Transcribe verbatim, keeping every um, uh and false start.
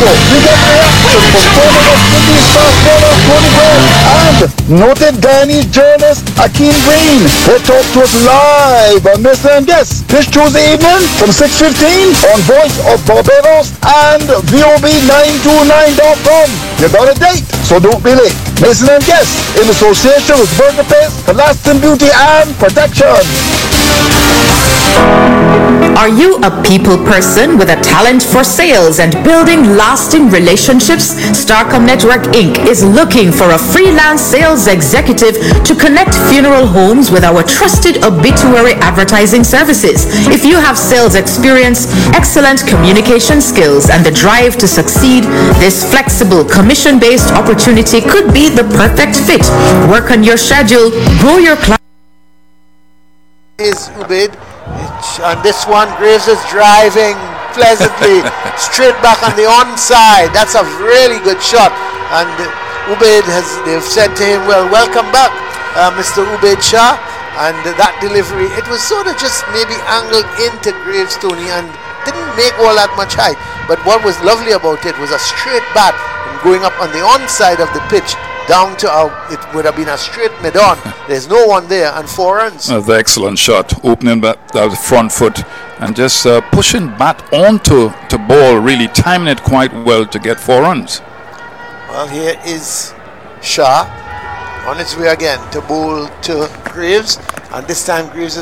go. We get reaction from former West Indies fast bowler Tony Green and noted Guyanese journalist Akeem Green. They talk to us live on Mister and Guest this Tuesday evening from six fifteen on Voice of Barbados and V O B nine two nine dot com. You got a date, so don't be late. Mason and Guest in association with Burger Paste for lasting beauty and protection. Are you a people person with a talent for sales and building lasting relationships? Starcom Network Incorporated is looking for a freelance sales executive to connect funeral homes with our trusted obituary advertising services. If you have sales experience, excellent communication skills, and the drive to succeed, this flexible commission-based opportunity could be the perfect fit. Work on your schedule, grow your client. Is Ubaid. On this one, Graves is driving pleasantly straight back on the onside. That's a really good shot. And Ubaid has, they've said to him, well, welcome back, uh, Mister Ubaid Shah. And that delivery, it was sort of just maybe angled into Graves, Tony, and didn't make all that much height. But what was lovely about it was a straight bat and going up on the onside of the pitch down to our, it would have been a straight mid-on. There's no one there, and four runs. Uh, the excellent shot, opening bat, uh, the front foot, and just uh, pushing bat onto to ball, really timing it quite well to get four runs. Well, here is Shah on its way again to bowl to Graves, and this time Graves is